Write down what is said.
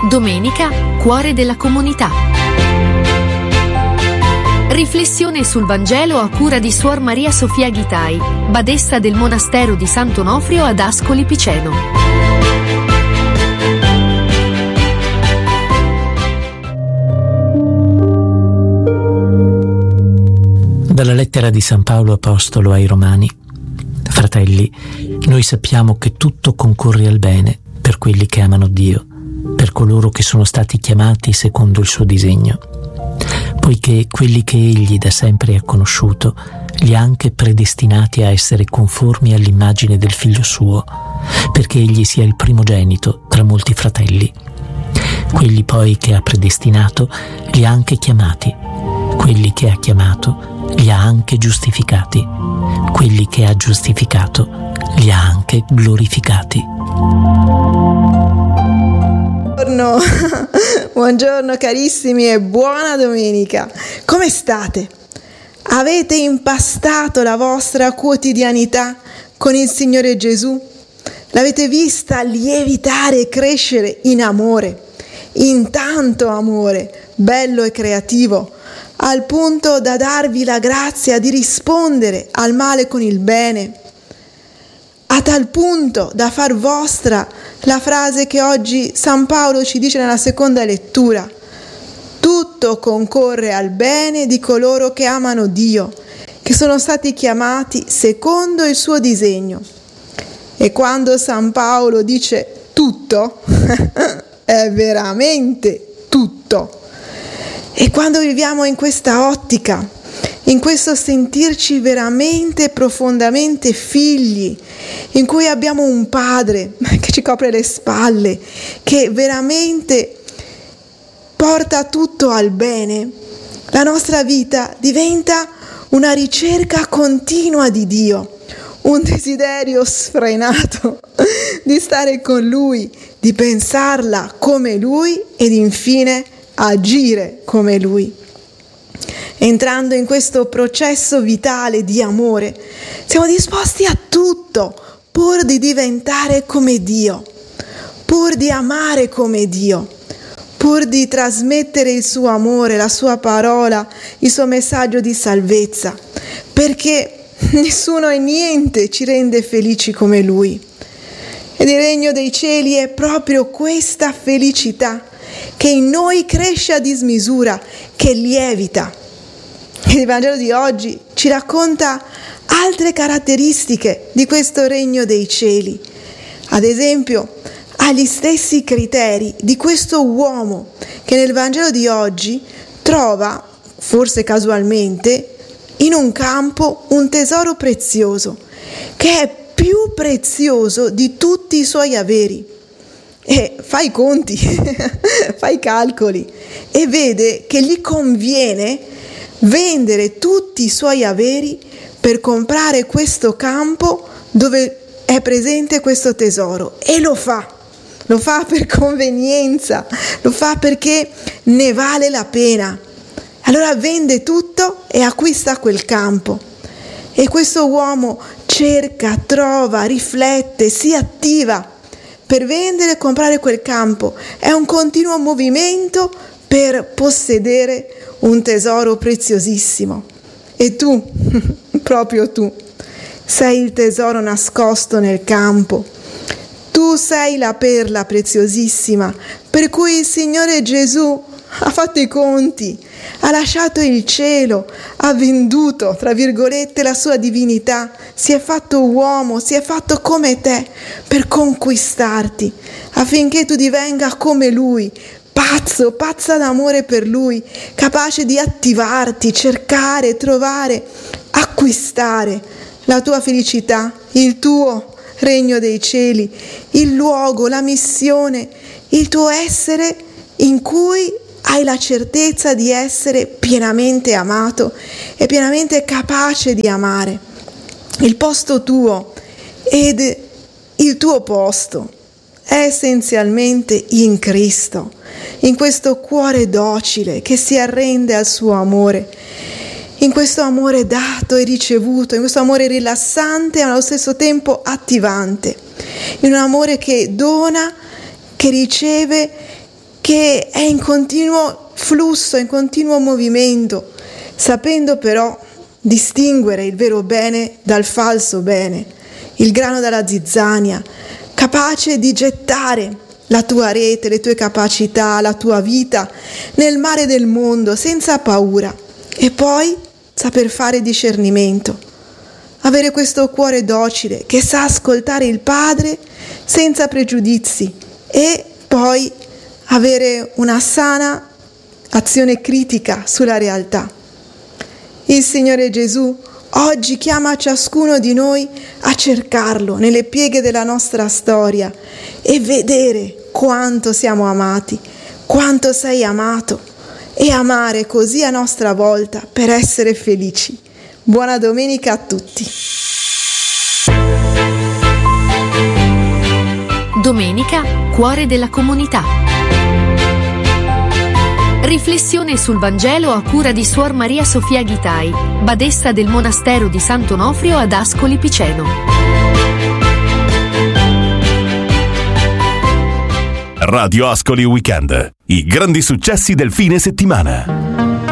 Domenica, cuore della comunità. Riflessione sul Vangelo a cura di Suor Maria Sofia Ghitai, badessa del monastero di Sant'Onofrio ad Ascoli Piceno. Dalla lettera di San Paolo Apostolo ai Romani. Fratelli, noi sappiamo che tutto concorre al bene per quelli che amano Dio, per coloro che sono stati chiamati secondo il suo disegno, poiché quelli che Egli da sempre ha conosciuto li ha anche predestinati a essere conformi all'immagine del Figlio suo, perché Egli sia il primogenito tra molti fratelli. Quelli poi che ha predestinato li ha anche chiamati, quelli che ha chiamato li ha anche giustificati, quelli che ha giustificato li ha anche glorificati. Buongiorno carissimi e buona domenica. Come state? Avete impastato la vostra quotidianità con il Signore Gesù? L'avete vista lievitare e crescere in amore, in tanto amore, bello e creativo, al punto da darvi la grazia di rispondere al male con il bene, a tal punto da far vostra la frase che oggi San Paolo ci dice nella seconda lettura: tutto concorre al bene di coloro che amano Dio, che sono stati chiamati secondo il suo disegno. E quando San Paolo dice tutto, è veramente tutto. E quando viviamo in questa ottica, in questo sentirci veramente profondamente figli, in cui abbiamo un padre che ci copre le spalle, che veramente porta tutto al bene, la nostra vita diventa una ricerca continua di Dio, un desiderio sfrenato di stare con Lui, di pensarla come Lui ed infine agire come Lui. Entrando in questo processo vitale di amore, siamo disposti a tutto pur di diventare come Dio, pur di amare come Dio, pur di trasmettere il suo amore, la sua parola, il suo messaggio di salvezza, perché nessuno e niente ci rende felici come Lui. Ed il regno dei cieli è proprio questa felicità che in noi cresce a dismisura, che lievita. Il Vangelo di oggi ci racconta altre caratteristiche di questo regno dei cieli. Ad esempio, ha gli stessi criteri di questo uomo che nel Vangelo di oggi trova, forse casualmente, in un campo un tesoro prezioso, che è più prezioso di tutti i suoi averi. E fa i conti, fa i calcoli e vede che gli conviene vendere tutti i suoi averi per comprare questo campo dove è presente questo tesoro, e lo fa per convenienza, lo fa perché ne vale la pena. Allora vende tutto e acquista quel campo, e questo uomo cerca, trova, riflette, si attiva per vendere e comprare quel campo. È un continuo movimento per possedere un tesoro preziosissimo. E tu, proprio tu, sei il tesoro nascosto nel campo. Tu sei la perla preziosissima per cui il Signore Gesù ha fatto i conti, ha lasciato il cielo, ha venduto, tra virgolette, la sua divinità, si è fatto uomo, si è fatto come te per conquistarti, affinché tu divenga come Lui, pazza d'amore per Lui, capace di attivarti, cercare, trovare, acquistare la tua felicità, il tuo regno dei cieli, il luogo, la missione, il tuo essere in cui hai la certezza di essere pienamente amato e pienamente capace di amare. Il posto tuo ed il tuo posto è essenzialmente in Cristo, in questo cuore docile che si arrende al suo amore, in questo amore dato e ricevuto, in questo amore rilassante e allo stesso tempo attivante, in un amore che dona, che riceve, che è in continuo flusso, in continuo movimento, sapendo però distinguere il vero bene dal falso bene, il grano dalla zizzania, capace di gettare la tua rete, le tue capacità, la tua vita nel mare del mondo senza paura e poi saper fare discernimento, avere questo cuore docile che sa ascoltare il Padre senza pregiudizi e poi avere una sana azione critica sulla realtà. Il Signore Gesù oggi chiama ciascuno di noi a cercarlo nelle pieghe della nostra storia e vedere quanto siamo amati, quanto sei amato e amare così a nostra volta per essere felici. Buona domenica a tutti. Domenica, cuore della comunità. Riflessione sul Vangelo a cura di Suor Maria Sofia Ghitai, badessa del monastero di Sant'Onofrio ad Ascoli Piceno. Radio Ascoli Weekend. I grandi successi del fine settimana.